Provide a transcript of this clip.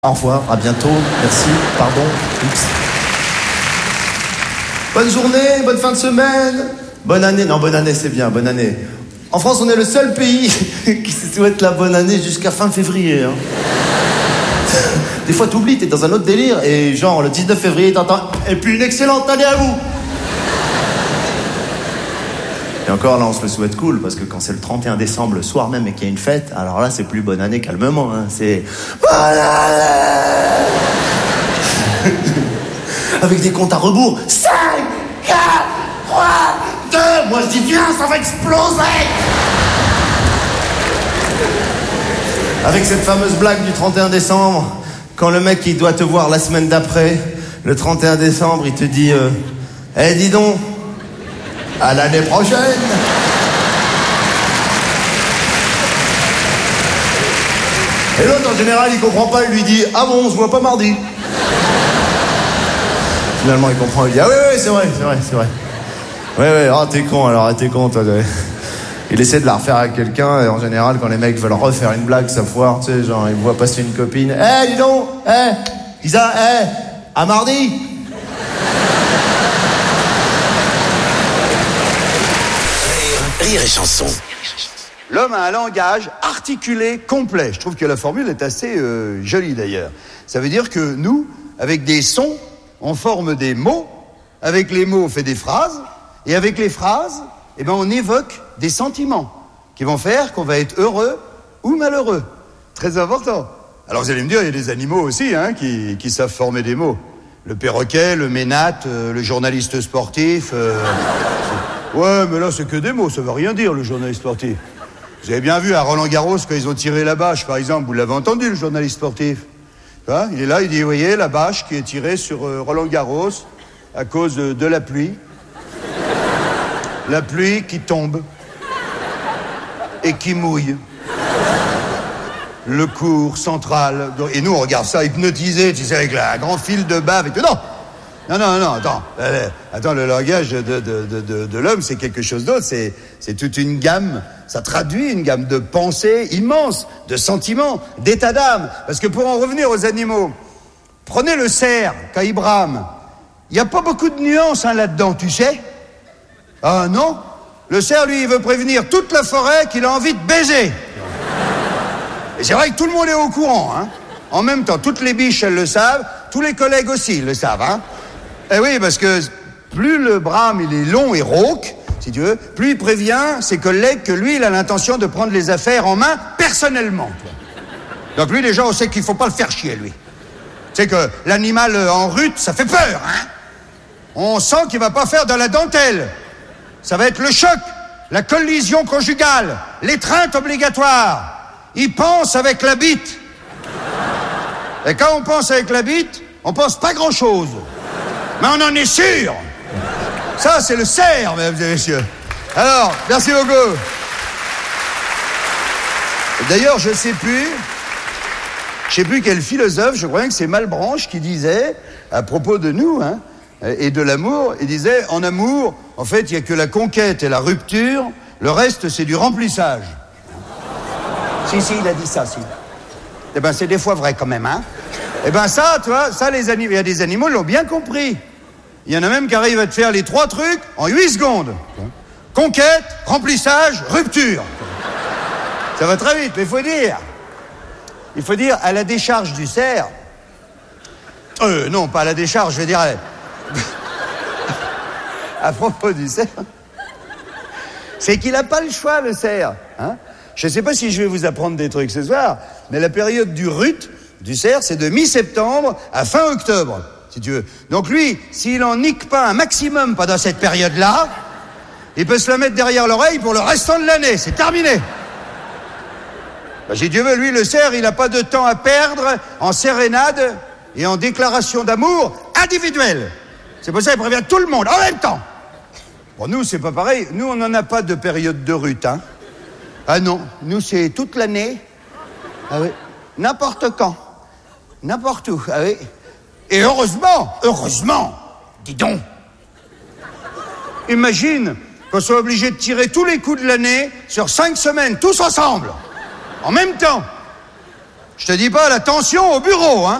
Au revoir, à bientôt, merci, pardon. Oups. Bonne journée, bonne fin de semaine, bonne année. Non, bonne année, c'est bien, bonne année. En France, on est le seul pays qui se souhaite la bonne année jusqu'à fin février. Hein. Des fois, t'oublies, t'es dans un autre délire, et genre, le 19 février, t'entends « Et puis une excellente année à vous !» Et encore, là, on se le souhaite cool, parce que quand c'est le 31 décembre, le soir même, et qu'il y a une fête, alors là, c'est plus bonne année, calmement, hein. C'est bonne année avec des comptes à rebours. 5, 4, 3, 2, moi je dis viens, ça va exploser. Avec cette fameuse blague du 31 décembre, quand le mec, il doit te voir la semaine d'après, le 31 décembre, il te dit Eh, dis donc, à l'année prochaine. Et l'autre, en général, il comprend pas, il lui dit ah bon, on se voit pas mardi. Finalement, il comprend, il dit ah oui, c'est vrai. Ouais, oh, t'es con alors, t'es con, toi. Il essaie de la refaire avec quelqu'un, et en général, quand les mecs veulent refaire une blague, ça foire, tu sais, genre, ils voient passer une copine. Dis donc, Isa, à mardi. Rire et chanson. L'homme a un langage articulé complet. Je trouve que la formule est assez jolie d'ailleurs. Ça veut dire que nous, avec des sons, on forme des mots. Avec les mots, on fait des phrases. Et avec les phrases, on évoque des sentiments qui vont faire qu'on va être heureux ou malheureux. Très important. Alors vous allez me dire, il y a des animaux aussi qui savent former des mots. Le perroquet, le ménate, le journaliste sportif. Ouais, mais là, c'est que des mots, ça veut rien dire, le journaliste sportif. Vous avez bien vu à Roland-Garros, quand ils ont tiré la bâche, par exemple, vous l'avez entendu, le journaliste sportif. Il est là, il dit, vous voyez, la bâche qui est tirée sur Roland-Garros à cause de la pluie. La pluie qui tombe et qui mouille. Le cours central. Et nous, on regarde ça hypnotisé, tu sais, avec la grand fil de bave et tout. Non, attends, le langage de l'homme, c'est quelque chose d'autre, c'est toute une gamme, ça traduit une gamme de pensées immense, de sentiments, d'états d'âme. Parce que pour en revenir aux animaux, prenez le cerf, quand il brame, il n'y a pas beaucoup de nuances là-dedans, tu sais. Ah non, le cerf, lui, il veut prévenir toute la forêt qu'il a envie de baiser. Et c'est vrai que tout le monde est au courant, hein. En même temps, toutes les biches, elles le savent, tous les collègues aussi le savent, hein. Eh oui, parce que plus le brame il est long et rauque, si tu veux, plus il prévient ses collègues que lui, il a l'intention de prendre les affaires en main personnellement. Donc lui, déjà, on sait qu'il faut pas le faire chier, lui. Tu sais que l'animal en rut, ça fait peur, hein. On sent qu'il va pas faire de la dentelle. Ça va être le choc, la collision conjugale, l'étreinte obligatoire. Il pense avec la bite. Et quand on pense avec la bite, on pense pas grand-chose. Mais on en est sûr. Ça, c'est le cerf, mesdames et messieurs. Alors, merci beaucoup. D'ailleurs, je sais plus quel philosophe, je crois que c'est Malebranche qui disait, à propos de nous, et de l'amour, il disait, en amour, en fait, il n'y a que la conquête et la rupture, le reste, c'est du remplissage. Si, il a dit ça, si. C'est des fois vrai quand même, hein. Ça, tu vois, ça, les animaux, il y a des animaux, ils l'ont bien compris. Il y en a même qui arrivent à te faire les 3 trucs en 8 secondes. Conquête, remplissage, rupture. Ça va très vite, mais il faut dire à la décharge du cerf. Non, pas à la décharge, je veux dire à propos du cerf. C'est qu'il n'a pas le choix, le cerf, hein. Je ne sais pas si je vais vous apprendre des trucs ce soir, mais la période du rut, du cerf, c'est de mi-septembre à fin octobre, si tu veux. Donc lui, s'il en nique pas un maximum pendant cette période-là, il peut se la mettre derrière l'oreille pour le restant de l'année. C'est terminé. Si Dieu veut, lui, le cerf, il n'a pas de temps à perdre en sérénade et en déclaration d'amour individuelle. C'est pour ça qu'il prévient tout le monde en même temps. Bon, nous, c'est pas pareil. Nous, on n'en a pas de période de rut, hein. Ah non, nous, c'est toute l'année. Ah oui. N'importe quand. N'importe où, ah oui. Et heureusement, dis donc. Imagine qu'on soit obligé de tirer tous les coups de l'année sur 5 semaines, tous ensemble, en même temps. Je te dis pas la tension au bureau, hein.